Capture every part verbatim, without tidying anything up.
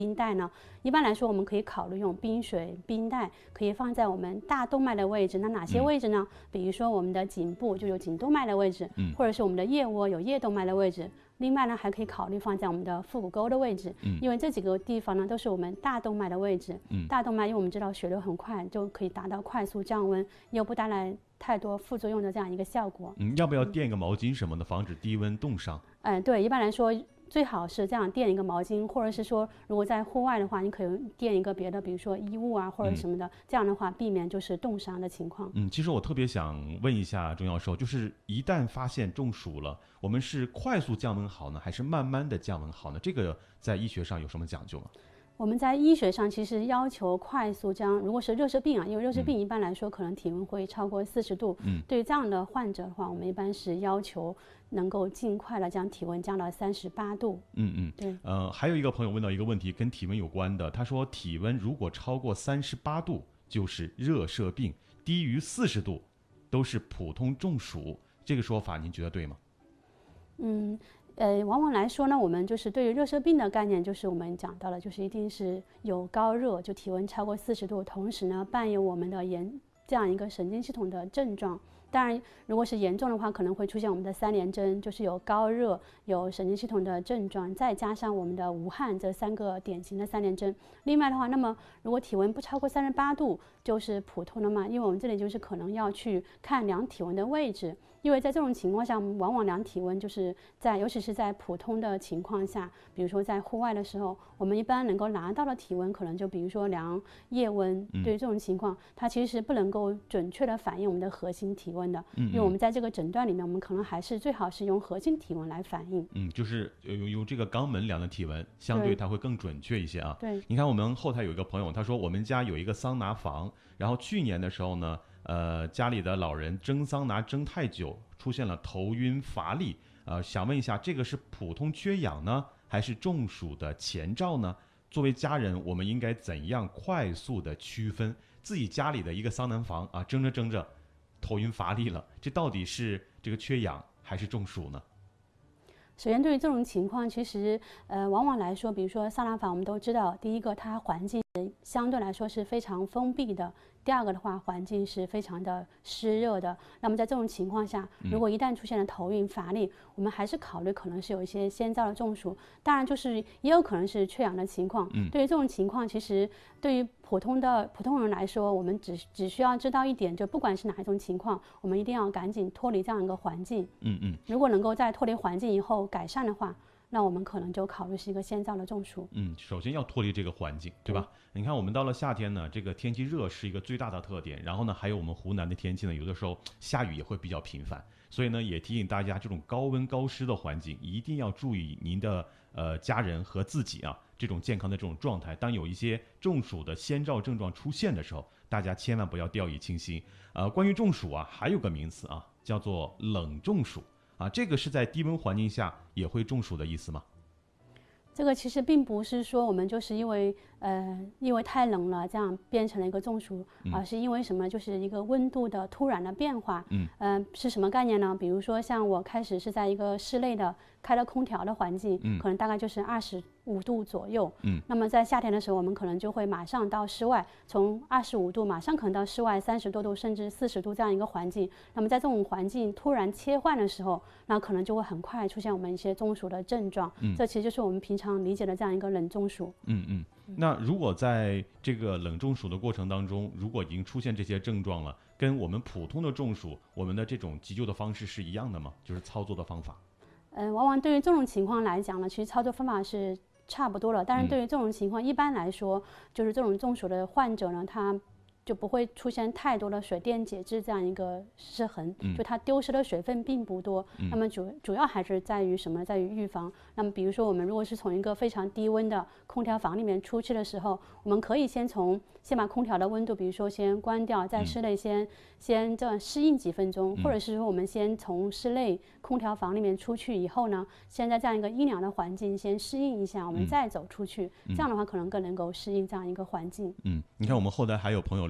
冰袋呢，一般来说我们可以考虑用冰水冰袋，可以放在我们大动脉的位置。那哪些位置呢？嗯、比如说我们的颈部就有颈动脉的位置，嗯、或者是我们的腋窝有腋动脉的位置。另外呢，还可以考虑放在我们的腹股沟的位置，嗯、因为这几个地方呢都是我们大动脉的位置。嗯、大动脉，因为我们知道血流很快，就可以达到快速降温，又不带来太多副作用的这样一个效果。 嗯，要不要垫一个毛巾什么的，防止低温冻伤？ 嗯、呃，对，一般来说。最好是这样垫一个毛巾，或者是说，如果在户外的话，你可以垫一个别的，比如说衣物啊或者什么的，嗯、这样的话避免就是冻伤的情况。 嗯，其实我特别想问一下钟教授，就是一旦发现中暑了，我们是快速降温好呢，还是慢慢的降温好呢？这个在医学上有什么讲究吗？ 我们在医学上其实要求快速降，如果是热射病啊，因为热射病一般来说可能体温会超过四十度，嗯，对于这样的患者的话，我们一般是要求能够尽快的将体温降到三十八度。 嗯嗯， 对。 呃，还有一个朋友问到一个问题，跟体温有关的，他说体温如果超过三十八度就是热射病，低于四十度都是普通中暑，这个说法您觉得对吗？ 嗯。呃，往往来说呢，我们就是对于热射病的概念，就是我们讲到了，就是一定是有高热，就体温超过四十度，同时呢伴有我们的严这样一个神经系统的症状。当然，如果是严重的话，可能会出现我们的三联征，就是有高热、有神经系统的症状，再加上我们的无汗这三个典型的三联征。另外的话，那么如果体温不超过三十八度，就是普通的嘛，因为我们这里就是可能要去看量体温的位置。因为在这种情况下，往往量体温就是在，尤其是在普通的情况下，比如说在户外的时候，我们一般能够拿到的体温，可能就比如说量腋温。嗯、对于这种情况，它其实不能够准确的反映我们的核心体温的，嗯嗯因为我们在这个诊断里面，我们可能还是最好是用核心体温来反映。 嗯，就是用用这个肛门量的体温，相对它会更准确一些啊。 对， 你看我们后台有一个朋友，他说我们家有一个桑拿房，然后去年的时候呢。呃，家里的老人蒸桑拿蒸太久，出现了头晕乏力。呃，想问一下，这个是普通缺氧呢，还是中暑的前兆呢？作为家人，我们应该怎样快速的区分自己家里的一个桑拿房啊，蒸着蒸着，头晕乏力了，这到底是这个缺氧还是中暑呢？ 首先，对于这种情况，其实呃，往往来说，比如说桑拿房，我们都知道，第一个它环境相对来说是非常封闭的。第二个的话，环境是非常的湿热的。那么在这种情况下，如果一旦出现了头晕乏力，我们还是考虑可能是有一些先兆的中暑。当然，就是也有可能是缺氧的情况。嗯、对于这种情况，其实对于普通的普通人来说，我们只只需要知道一点，就不管是哪一种情况，我们一定要赶紧脱离这样一个环境。 嗯嗯。 如果能够在脱离环境以后改善的话，那我们可能就考虑是一个先兆的中暑。 嗯，首先要脱离这个环境，对吧？你看我们到了夏天呢，这个天气热是一个最大的特点。然后呢，还有我们湖南的天气呢，有的时候下雨也会比较频繁。所以呢，也提醒大家，这种高温高湿的环境一定要注意您的呃家人和自己啊这种健康的这种状态。当有一些中暑的先兆症状出现的时候，大家千万不要掉以轻心。呃，关于中暑啊，还有个名词啊，叫做冷中暑。啊，这个是在低温环境下也会中暑的意思吗？ 这个其实并不是说我们就是因为呃因为太冷了这样变成了一个中暑，而、嗯、是因为什么？就是一个温度的突然的变化。嗯，呃，是什么概念呢？比如说像我开始是在一个室内的开了空调的环境，嗯、可能大概就是二十五度左右。嗯，那么在夏天的时候，我们可能就会马上到室外，从二十五度马上可能到室外三十多度甚至四十度这样一个环境。那么在这种环境突然切换的时候，那可能就会很快出现我们一些中暑的症状。嗯，这其实就是我们平常理解的这样一个冷中暑。 嗯嗯。那如果在这个冷中暑的过程当中，如果已经出现这些症状了，跟我们普通的中暑，我们的这种急救的方式是一样的吗？就是操作的方法？ 呃，往往对于这种情况来讲呢，其实操作方法是差不多了。但是对于这种情况，一般来说，就是这种中暑的患者呢，他就不会出现太多的水电解质这样一个失衡，嗯、就它丢失的水分并不多。嗯、那么主主要还是在于什么？在于预防。那么比如说我们如果是从一个非常低温的空调房里面出去的时候，我们可以先从先把空调的温度，比如说先关掉，在室内先、嗯、先这样适应几分钟，嗯、或者是说我们先从室内空调房里面出去以后呢，先在这样一个阴凉的环境先适应一下，我们再走出去，嗯、这样的话可能更能够适应这样一个环境。 嗯，你看我们后台还有朋友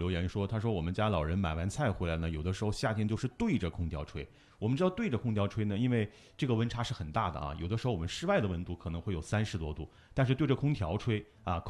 留言说，他说我们家老人买完菜回来呢，有的时候夏天就是对着空调吹。我们知道对着空调吹呢，因为这个温差是很大的啊，有的时候我们室外的温度可能会有三十多度，但是对着空调吹啊，